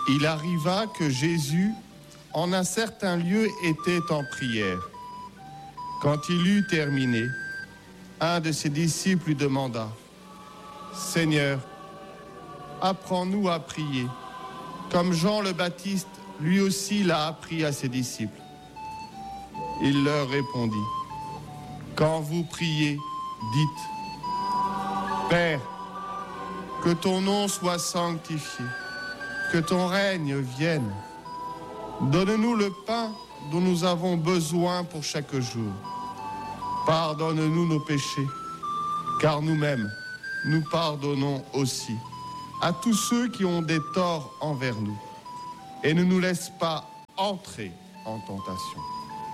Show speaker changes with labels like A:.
A: Il arriva que Jésus, en un certain lieu, était en prière. Quand il eut terminé, un de ses disciples lui demanda « Seigneur, apprends-nous à prier, comme Jean le Baptiste, lui aussi l'a appris à ses disciples. » Il leur répondit « Quand vous priez, dites « Père, que ton nom soit sanctifié, que ton règne vienne. Donne-nous le pain dont nous avons besoin pour chaque jour. Pardonne-nous nos péchés, car nous-mêmes, nous pardonnons aussi à tous ceux qui ont des torts envers nous. Et ne nous laisse pas entrer en tentation. »